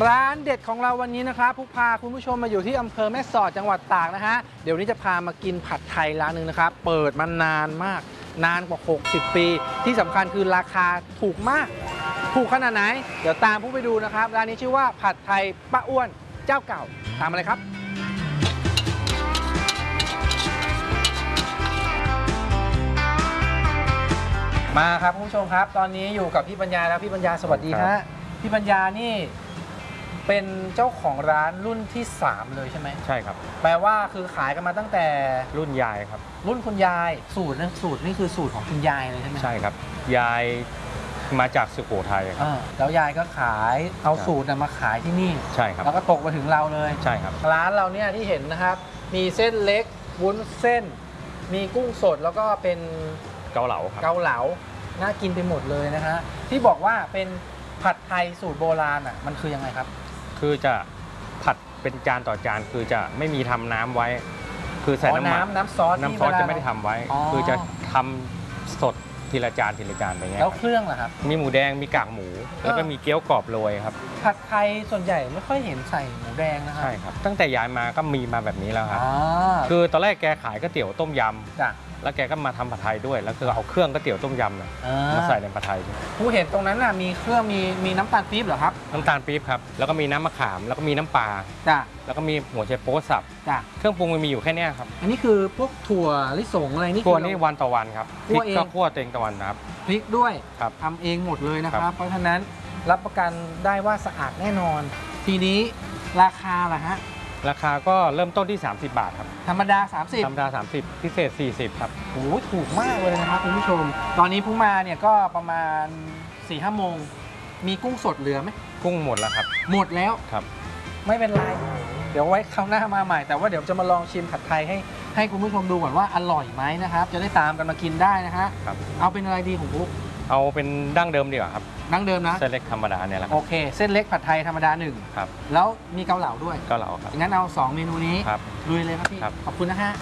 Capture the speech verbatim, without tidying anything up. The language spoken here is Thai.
ร้านเด็ดของเราวันนี้นะครับผู้พาคุณผู้ชมมาอยู่ที่อำเภอแม่สอดจังหวัดตากนะฮะเดี๋ยวนี้จะพามากินผัดไทยร้านหนึ่งนะครับเปิดมานานมากนานกว่าหกสิบปีที่สำคัญคือราคาถูกมากถูกขนาดไหนเดี๋ยวตามผู้ไปดูนะครับร้านนี้ชื่อว่าผัดไทยป้าอ้วนเจ้าเก่าตามมาเลยครับมาครับคุณผู้ชมครับตอนนี้อยู่กับพี่ปัญญาแล้วพี่ปัญญาสวัสดีฮะพี่ปัญญานี่เป็นเจ้าของร้านรุ่นที่สามเลยใช่ไหมใช่ครับแปลว่าคือขายกันมาตั้งแต่รุ่นยายครับรุ่นคุณยายสูตรนั่นสูตรนี่คือสูตรของคุณยายเลยใช่ไหมใช่ครับยายมาจากสุโขทัยครับแล้วยายก็ขายเอาสูตรมาขายที่นี่ใช่ครับแล้วก็ตกมาถึงเราเลยใช่ครับร้านเราเนี่ยที่เห็นนะครับมีเส้นเล็กวุ้นเส้นมีกุ้งสดแล้วก็เป็นเกาเหลาครับเกาเหลาน่ากินไปหมดเลยนะฮะที่บอกว่าเป็นผัดไทยสูตรโบราณอ่ะมันคือยังไงครับคือจะผัดเป็นจานต่อจานคือจะไม่มีทำน้ำไว้คือใส่น้ำน้ำน้ำซอสน้ำซอสจะไม่ได้ทำไว้คือจะทำสดทีละจานทีละจานไปเงี้ยแล้วเครื่องล่ะครับมีหมูแดงมีกากหมูแล้วก็มีเกี๊ยวกรอบโรยครับผัดไทยส่วนใหญ่ไม่ค่อยเห็นใส่หมูแดงนะครับใช่ครับตั้งแต่ย้ายมาก็มีมาแบบนี้แล้วครับคือตอนแรกแกขายก๋วยเตี๋ยวต้มยำจ้ะแล้วแกก็มาทำผัดไทยด้วยแล้วคือเอาเครื่องก๋วยเตี๋ยวต้มยำเนี่ยมาใส่ในผัดไทยผู้เห็นตรงนั้นน่ะมีเครื่องมีมีน้ำตาลปี๊บเหรอครับน้ำตาลปี๊บครับแล้วก็มีน้ำมะขามแล้วก็มีน้ำปลาจ้ะแล้วก็มีหัวไชโป๊สับจ้ะเครื่องปรุงมันมีอยู่แค่นี้ครับอันนี้คือพวกถั่วลิสงอะไรนี่ถั่วนี่วันต่อวันครับพริกก็คั่วเองต่อวันครับพริกด้วยครับทำเองหมดเลยนะครับเพราะฉะนั้นรับประกันได้ว่าสะอาดแน่นอนทีนี้ราคาล่ะฮะราคาก็เริ่มต้นที่สามสิบบาทครับธรรมดาสามสิบธรรมดาสามสิบพิเศษสี่สิบครับโอ้ถูกมากเลยนะครับคุณผู้ชมตอนนี้พุ่งมาเนี่ยก็ประมาณ สี่ห้า โมงมีกุ้งสดเหลือไหมกุ้งหมดแล้วครับหมดแล้วครับไม่เป็นไรเดี๋ยวไว้คราวหน้ามาใหม่แต่ว่าเดี๋ยวจะมาลองชิมผัดไทยให้ให้คุณผู้ชมดูก่อนว่าอร่อยไหมนะครับจะได้ตามกันมากินได้นะฮะเอาเป็นอะไรดีของปุ๊กเอาเป็นดั้งเดิมดีกว่าครับดั้งเดิมนะเส้นเล็กธรรมดาเนี่ยแหละโอเคเส้นเล็กผัดไทยธรรมดาหนึ่งครับแล้วมีเกาเหลาด้วยเกาเหลาครับงั้นเอาสองเมนูนี้ครับลุยเลยครับพี่ขอบคุณนะฮะ